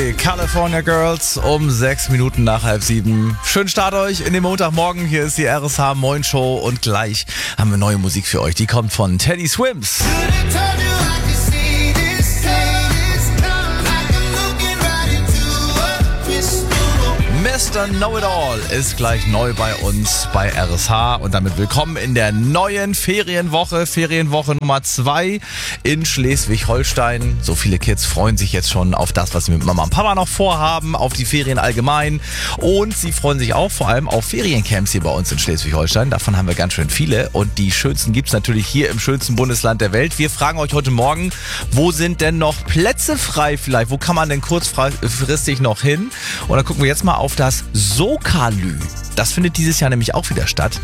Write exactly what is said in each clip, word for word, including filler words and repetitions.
Ray, California Girls, um sechs Minuten nach halb sieben. Schönen Start euch in den Montagmorgen. Hier ist die R S H Moin Show und gleich haben wir neue Musik für euch. Die kommt von Teddy Swims. Mister Know-It-All ist gleich neu bei uns bei R S H und damit willkommen in der neuen Ferienwoche, Ferienwoche Nummer zwei in Schleswig-Holstein. So viele Kids freuen sich jetzt schon auf das, was sie mit Mama und Papa noch vorhaben, auf die Ferien allgemein und sie freuen sich auch vor allem auf Feriencamps hier bei uns in Schleswig-Holstein. Davon haben wir ganz schön viele und die schönsten gibt's natürlich hier im schönsten Bundesland der Welt. Wir fragen euch heute Morgen, wo sind denn noch Plätze frei vielleicht? Wo kann man denn kurzfristig noch hin? Und dann gucken wir jetzt mal auf das Sokalü. Das findet dieses Jahr nämlich auch wieder statt.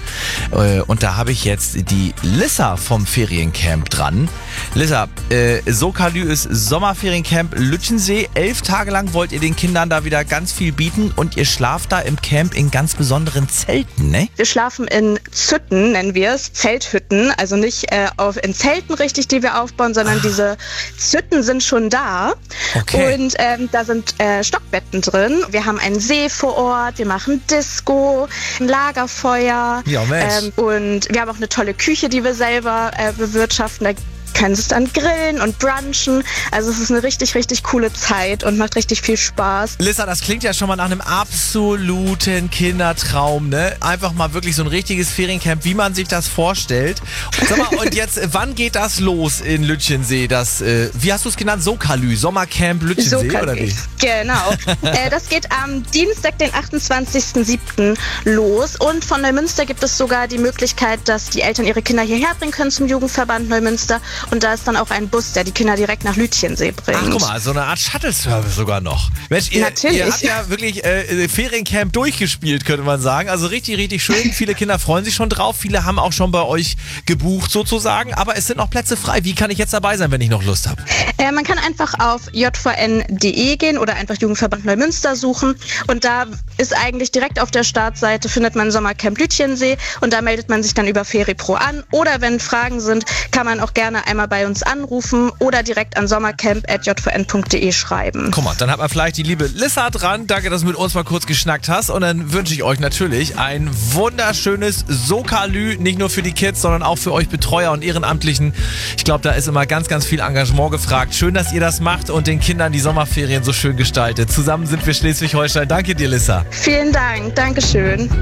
Und da habe ich jetzt die Lissa vom Feriencamp dran. Lissa, äh, Sokalü ist Sommerferiencamp Lütschensee. Elf Tage lang wollt ihr den Kindern da wieder ganz viel bieten und ihr schlaft da im Camp in ganz besonderen Zelten, ne? Wir schlafen in Zütten, nennen wir es, Zelthütten. Also nicht äh, auf, in Zelten richtig, die wir aufbauen, sondern ah. diese Zütten sind schon da. Okay. Und ähm, da sind äh, Stockbetten drin. Wir haben einen See vor Ort, wir machen Disco, ein Lagerfeuer. Ja, Mensch. Ähm, und wir haben auch eine tolle Küche, die wir selber äh, bewirtschaften. Da können es dann grillen und brunchen. Also es ist eine richtig, richtig coole Zeit und macht richtig viel Spaß. Lissa, das klingt ja schon mal nach einem absoluten Kindertraum, ne? Einfach mal wirklich so ein richtiges Feriencamp, wie man sich das vorstellt. Sag mal, und jetzt, wann geht das los in Lütschensee? Das, äh, wie hast du es genannt? Sokalü, Sommercamp Lütschensee, Sokalü. Oder wie? Genau. äh, das geht am Dienstag, den achtundzwanzigsten siebten los. Und von Neumünster gibt es sogar die Möglichkeit, dass die Eltern ihre Kinder hierher bringen können zum Jugendverband Neumünster. Und da ist dann auch ein Bus, der die Kinder direkt nach Lütchensee bringt. Ach, guck mal, so eine Art Shuttle-Service sogar noch. Mensch, ihr, Natürlich. ihr habt ja wirklich äh, Feriencamp durchgespielt, könnte man sagen. Also richtig, richtig schön. Viele Kinder freuen sich schon drauf. Viele haben auch schon bei euch gebucht sozusagen. Aber es sind noch Plätze frei. Wie kann ich jetzt dabei sein, wenn ich noch Lust habe? Äh, man kann einfach auf j v n punkt d e gehen oder einfach Jugendverband Neumünster suchen. Und da ist eigentlich direkt auf der Startseite, findet man Sommercamp Lütchensee. Und da meldet man sich dann über Feripro an. Oder wenn Fragen sind, kann man auch gerne einmal bei uns anrufen oder direkt an sommercamp at j v n punkt d e schreiben. Guck mal, dann hat man vielleicht die liebe Lissa dran. Danke, dass du mit uns mal kurz geschnackt hast. Und dann wünsche ich euch natürlich ein wunderschönes Sokalü. Nicht nur für die Kids, sondern auch für euch Betreuer und Ehrenamtlichen. Ich glaube, da ist immer ganz, ganz viel Engagement gefragt. Schön, dass ihr das macht und den Kindern die Sommerferien so schön gestaltet. Zusammen sind wir Schleswig-Holstein. Danke dir, Lissa. Vielen Dank. Dankeschön.